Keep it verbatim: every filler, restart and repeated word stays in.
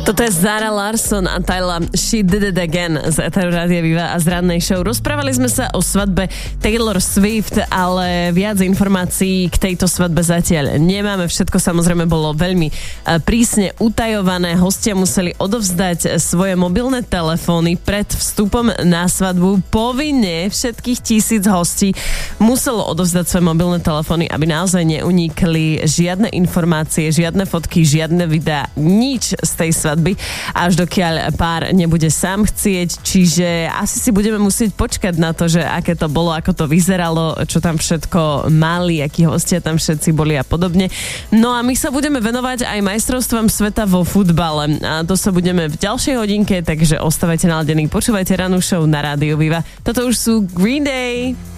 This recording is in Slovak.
Toto je Zara Larsson a Tyla She Did It Again z Eteru Rádia Viva a z rannej show. Rozprávali sme sa o svadbe Taylor Swift, ale viac informácií k tejto svadbe zatiaľ nemáme. Všetko samozrejme bolo veľmi prísne utajované. Hostia museli odovzdať svoje mobilné telefóny pred vstupom na svadbu. Povinne všetkých tisíc hostí muselo odovzdať svoje mobilné telefóny, aby naozaj neunikli žiadne informácie, žiadne fotky, žiadne videá, nič z tej svadby, až dokiaľ pár nebude sám chcieť, čiže asi si budeme musieť počkať na to, že aké to bolo, ako to vyzeralo, čo tam všetko mali, akí hostia tam všetci boli a podobne. No a my sa budeme venovať aj majstrovstvám sveta vo futbale a to sa budeme v ďalšej hodinke, takže ostávajte naladení, počúvajte ranú show na Rádiu Viva. Toto už sú Green Day.